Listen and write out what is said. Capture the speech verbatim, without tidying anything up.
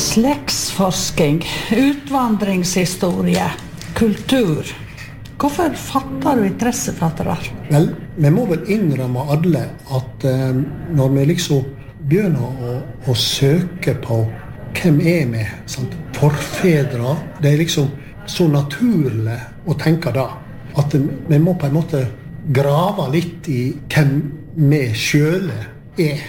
Slektsforsking, utvandringshistorie, kultur. Hvorfor fatter du interesse for dette der? Vel, vi må vel innrømme alle at eh, når vi liksom begynner å, å søke på hvem er vi, sant? Forfedre, det er liksom så naturlig å tenke da, at vi må på en måte grave litt i hvem vi selv er.